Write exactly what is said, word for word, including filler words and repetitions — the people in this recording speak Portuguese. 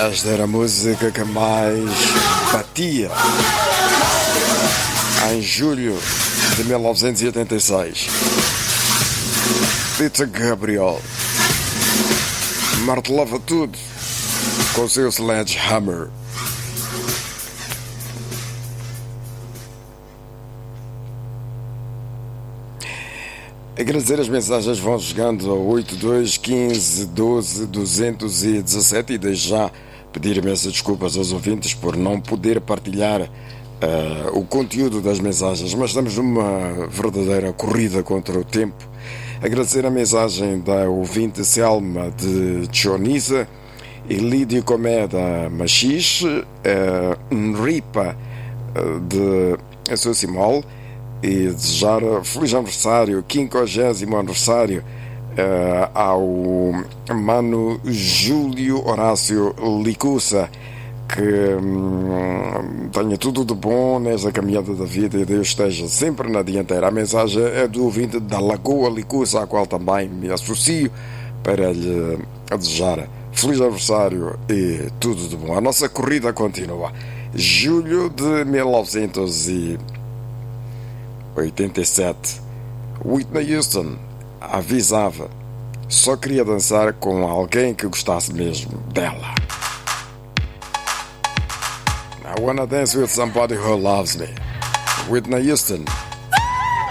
Esta era a música que mais batia em julho de mil novecentos e oitenta e seis. Peter Gabriel martelava tudo com o seu sledgehammer. Agradecer as mensagens vão chegando ao oito dois um cinco um doze duzentos e dezassete e desde já pedir imensas desculpas aos ouvintes por não poder partilhar uh, o conteúdo das mensagens, mas estamos numa verdadeira corrida contra o tempo. Agradecer a mensagem da ouvinte Selma de Choniza, Lídio Comé da Machixe, uh, Nripa uh, de Sussimol, e desejar feliz aniversário, quinquagésimo aniversário uh, ao mano Júlio Horácio Licussa, que um, tenha tudo de bom nesta caminhada da vida e Deus esteja sempre na dianteira. A mensagem é do ouvinte da Lagoa Licussa, a qual também me associo para lhe desejar feliz aniversário e tudo de bom. A nossa corrida continua. Julho de mil novecentos e oitenta e sete. Whitney Houston avisava: só queria dançar com alguém que gostasse mesmo dela. I wanna dance with somebody who loves me. Whitney Houston.